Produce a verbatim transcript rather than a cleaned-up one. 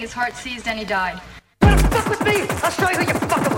his heart seized and he died. Wanna fuck with me? I'll show you who you're fucking with.